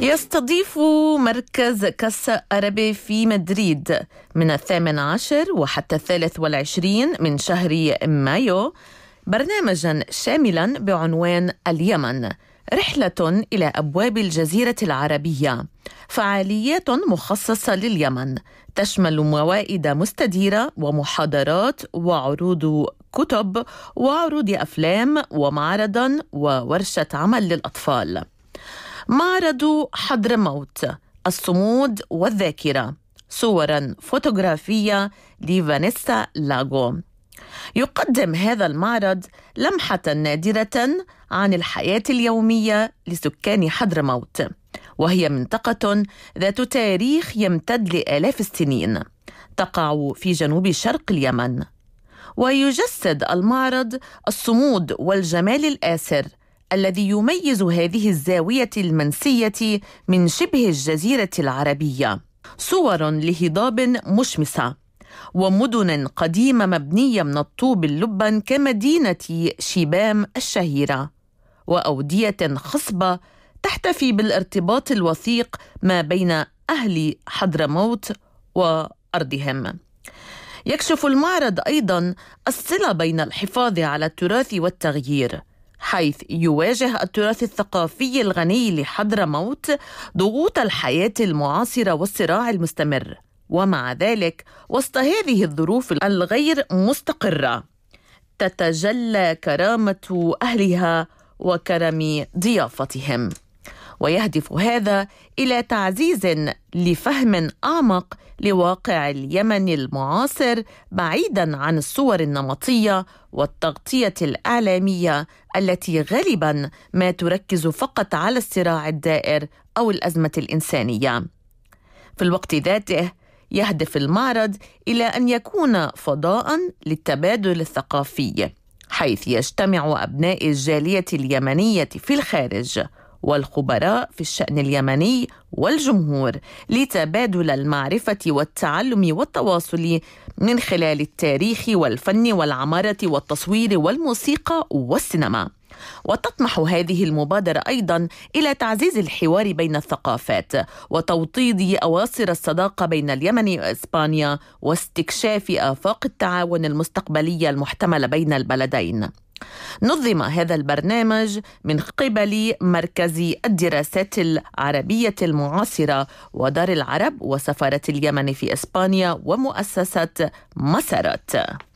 يستضيف مركز كاسا أرابي في مدريد من 18 وحتى 23 من شهر مايو برنامجا شاملا بعنوان اليمن، رحلة إلى أبواب الجزيرة العربية. فعاليات مخصصة لليمن تشمل موائد مستديرة ومحاضرات وعروض كتب وعروض أفلام ومعرضا وورشة عمل للأطفال. معرض حضرموت، الصمود والذاكرة، صورا فوتوغرافية لفانيسا لاغو. يقدم هذا المعرض لمحة نادرة عن الحياة اليومية لسكان حضرموت، وهي منطقة ذات تاريخ يمتد لآلاف السنين، تقع في جنوب شرق اليمن. ويجسد المعرض الصمود والجمال الآسر الذي يميز هذه الزاوية المنسية من شبه الجزيرة العربية، صور لهضاب مشمسة ومدن قديمة مبنية من الطوب اللبن كمدينة شيبام الشهيرة، وأودية خصبة تحتفي بالارتباط الوثيق ما بين أهل حضرموت وأرضهم. يكشف المعرض أيضا الصلة بين الحفاظ على التراث والتغيير، حيث يواجه التراث الثقافي الغني لحضرموت ضغوط الحياة المعاصرة والصراع المستمر، ومع ذلك وسط هذه الظروف الغير مستقرة تتجلى كرامة أهلها وكرم ضيافتهم. ويهدف هذا إلى تعزيز لفهم أعمق لواقع اليمن المعاصر، بعيداً عن الصور النمطية والتغطية الإعلامية التي غالباً ما تركز فقط على الصراع الدائر أو الأزمة الإنسانية. في الوقت ذاته يهدف المعرض إلى أن يكون فضاءً للتبادل الثقافي، حيث يجتمع أبناء الجالية اليمنية في الخارج والخبراء في الشأن اليمني والجمهور لتبادل المعرفة والتعلم والتواصل من خلال التاريخ والفن والعمارة والتصوير والموسيقى والسينما. وتطمح هذه المبادرة أيضا إلى تعزيز الحوار بين الثقافات وتوطيد أواصر الصداقة بين اليمن وإسبانيا واستكشاف آفاق التعاون المستقبلي المحتمل بين البلدين. نظم هذا البرنامج من قبل مركز الدراسات العربية المعاصرة ودار العرب وسفارة اليمن في إسبانيا ومؤسسة مسارات.